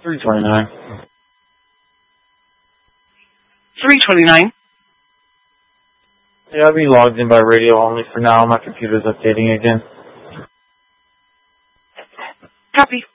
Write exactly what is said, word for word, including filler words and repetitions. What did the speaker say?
three twenty-nine. three twenty-nine. Yeah, I'll be logged in by radio only for now. My computer's updating again. Copy.